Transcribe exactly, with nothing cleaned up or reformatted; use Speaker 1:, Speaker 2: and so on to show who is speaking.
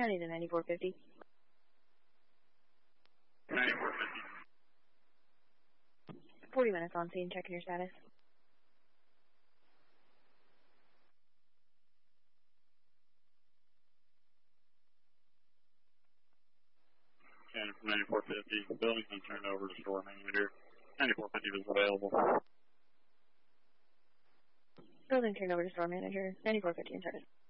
Speaker 1: County to ninety-four fifty.
Speaker 2: ninety-four fifty.
Speaker 1: forty minutes on scene, checking your status.
Speaker 2: County from ninety-four fifty. The building's been turned over to store manager. ninety-four fifty was available.
Speaker 1: Building turned over to store manager. ninety-four fifty in service.